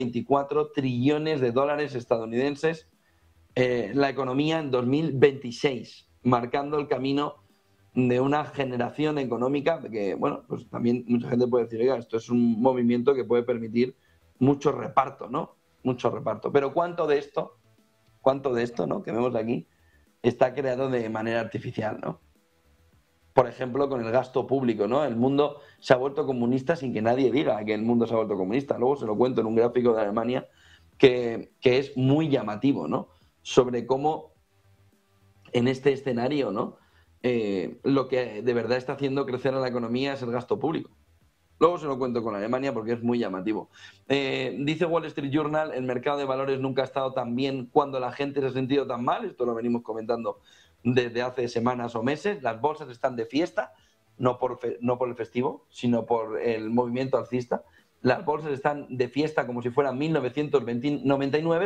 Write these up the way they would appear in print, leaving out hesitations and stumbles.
24 trillones de dólares estadounidenses la economía en 2026, marcando el camino de una generación económica que, bueno, pues también mucha gente puede decir, oiga, esto es un movimiento que puede permitir mucho reparto, ¿no? Mucho reparto. Pero ¿cuánto de esto, ¿no?, que vemos aquí, está creado de manera artificial, ¿no? Por ejemplo, con el gasto público, ¿no? El mundo se ha vuelto comunista sin que nadie diga que el mundo se ha vuelto comunista. Luego se lo cuento en un gráfico de Alemania que es muy llamativo, ¿no? Sobre cómo en este escenario, ¿no?, lo que de verdad está haciendo crecer a la economía es el gasto público. Luego se lo cuento con Alemania porque es muy llamativo. Dice Wall Street Journal, el mercado de valores nunca ha estado tan bien cuando la gente se ha sentido tan mal. Esto lo venimos comentando desde hace semanas o meses. Las bolsas están de fiesta, no por el festivo, sino por el movimiento alcista. Las bolsas están de fiesta como si fueran 1999,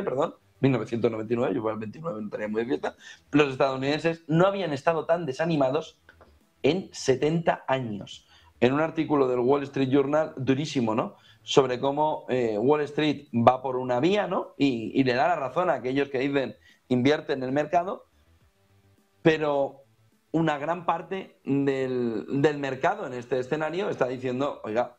yo fuera el 29 no estaría muy de fiesta. Los estadounidenses no habían estado tan desanimados en 70 años. En un artículo del Wall Street Journal, durísimo, ¿no?, sobre cómo Wall Street va por una vía, ¿no?, y le da la razón a aquellos que dicen invierte en el mercado, pero una gran parte del mercado en este escenario está diciendo, oiga,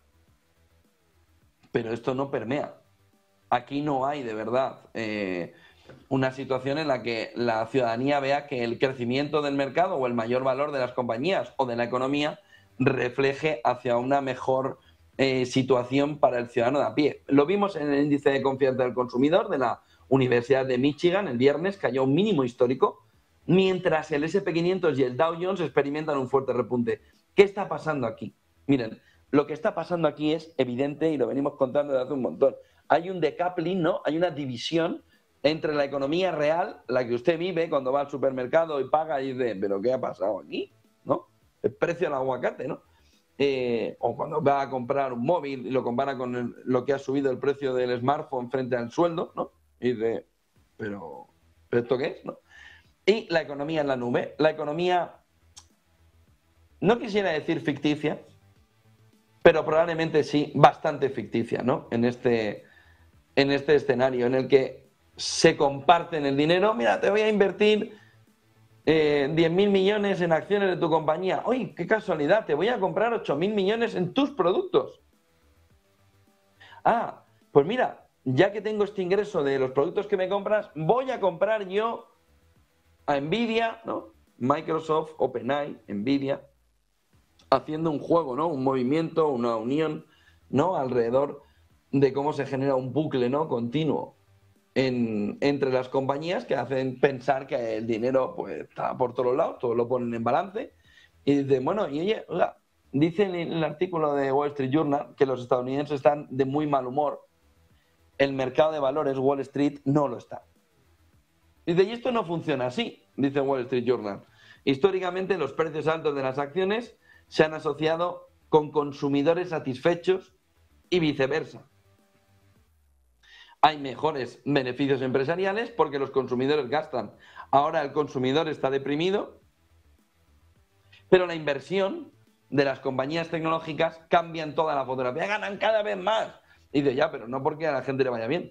pero esto no permea. Aquí no hay de verdad una situación en la que la ciudadanía vea que el crecimiento del mercado o el mayor valor de las compañías o de la economía refleje hacia una mejor situación para el ciudadano de a pie. Lo vimos en el índice de confianza del consumidor de la Universidad de Michigan el viernes, cayó un mínimo histórico, mientras el S&P 500 y el Dow Jones experimentan un fuerte repunte. ¿Qué está pasando aquí? Miren, lo que está pasando aquí es evidente y lo venimos contando desde hace un montón. Hay un decoupling, ¿no? Hay una división entre la economía real, la que usted vive cuando va al supermercado y paga y dice, ¿pero qué ha pasado aquí? ¿No? El precio del aguacate, ¿no? O cuando va a comprar un móvil y lo compara con lo que ha subido el precio del smartphone frente al sueldo, ¿no? Y dice, ¿pero esto qué es? ¿No? Y la economía en la nube. La economía, no quisiera decir ficticia, pero probablemente sí, bastante ficticia, ¿no? En este escenario en el que se comparten el dinero. Mira, te voy a invertir 10.000 millones en acciones de tu compañía. ¡Uy, qué casualidad! Te voy a comprar 8.000 millones en tus productos. Ah, pues mira, ya que tengo este ingreso de los productos que me compras, voy a comprar yo a Nvidia, ¿no? Microsoft, OpenAI, Nvidia, haciendo un juego, ¿no? Un movimiento, una unión, ¿no?, alrededor de cómo se genera un bucle, ¿no?, continuo entre las compañías que hacen pensar que el dinero pues está por todos lados, todos lo ponen en balance y dicen, bueno, y oye, dice en el artículo de Wall Street Journal que los estadounidenses están de muy mal humor, el mercado de valores, Wall Street, no lo está. Dice, y esto no funciona así, dice Wall Street Journal. Históricamente los precios altos de las acciones se han asociado con consumidores satisfechos y viceversa. Hay mejores beneficios empresariales porque los consumidores gastan. Ahora el consumidor está deprimido, pero la inversión de las compañías tecnológicas cambian toda la fotografía, ganan cada vez más. Y dice, ya, pero no porque a la gente le vaya bien.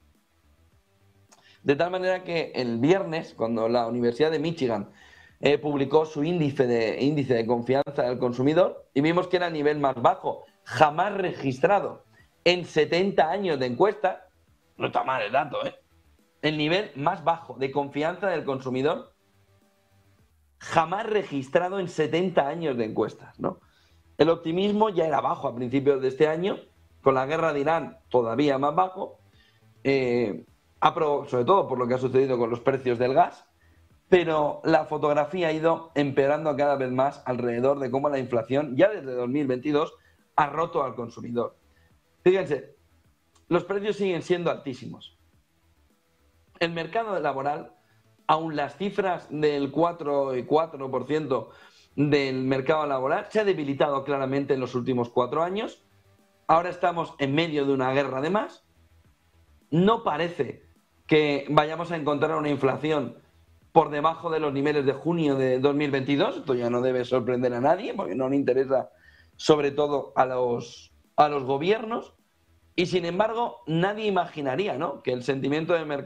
De tal manera que el viernes, cuando la Universidad de Michigan publicó su índice de confianza del consumidor, y vimos que era el nivel más bajo jamás registrado en 70 años de encuesta. No está mal el dato, ¿eh? El nivel más bajo de confianza del consumidor jamás registrado en 70 años de encuestas, ¿no? El optimismo ya era bajo a principios de este año, con la guerra de Irán todavía más bajo, sobre todo por lo que ha sucedido con los precios del gas, pero la fotografía ha ido empeorando cada vez más alrededor de cómo la inflación, ya desde 2022, ha roto al consumidor. Fíjense, los precios siguen siendo altísimos. El mercado laboral, aun las cifras del 4% del mercado laboral, se ha debilitado claramente en los últimos 4 años. Ahora estamos en medio de una guerra de más. No parece que vayamos a encontrar una inflación por debajo de los niveles de junio de 2022. Esto ya no debe sorprender a nadie porque no le interesa sobre todo a los gobiernos. Y sin embargo, nadie imaginaría, ¿no?, que el sentimiento de mercado